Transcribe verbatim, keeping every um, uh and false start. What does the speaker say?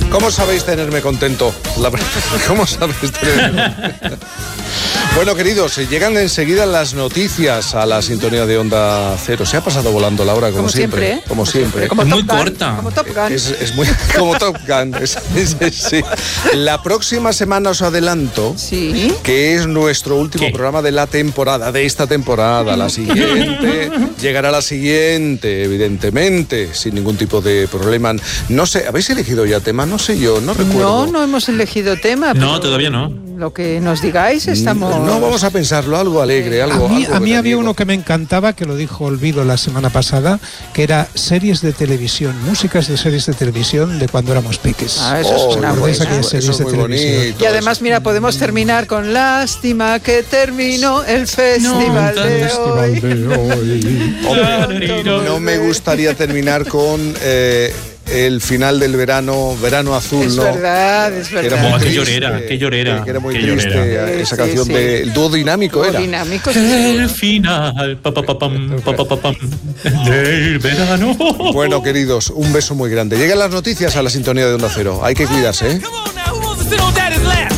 ¿Cómo sabéis tenerme contento? La... ¿Cómo sabéis tenerme contento? Bueno, queridos, llegan enseguida las noticias a la sintonía de Onda Cero. Se ha pasado volando la hora, como, como siempre. siempre. Como siempre. Como es muy Top Gun, corta. Como Top Gun. Es, es muy como Top Gun. Es, es, es, sí. La próxima semana os adelanto Sí. que es nuestro último ¿Qué? programa de la temporada, de esta temporada. La siguiente, llegará la siguiente, evidentemente, sin ningún tipo de problema. No sé, ¿habéis elegido ya tema? No sé yo, no recuerdo. No, no hemos elegido tema. No, pero todavía no. Lo que nos digáis, estamos... No, vamos a pensarlo, algo alegre, algo... A mí, algo a mí había veraniego. uno que me encantaba, que lo dijo Olvido la semana pasada, que era series de televisión, músicas de series de televisión de cuando éramos peques. Ah, eso Oh, es una eso buena. es- aquellas eso series es de muy televisión. bonito, Y además, mira, podemos terminar con lástima que terminó el festival No, de Festival hoy. de hoy. Hombre, no me gustaría terminar con eh, el final del verano, verano azul, Es ¿no? verdad, es Que era verdad. muy Oh, qué triste, llorera, qué llorera, que era muy qué triste llorera. esa Sí, canción sí. del dúo dinámico, era. Dinámico, sí. El final pa, pa, pa, pam, pa, pa, pa, pam, del verano. Bueno, queridos, un beso muy grande. Llegan las noticias a la sintonía de Onda Cero. Hay que cuidarse, ¿eh? Come on now, who wants to sit on daddy's lap?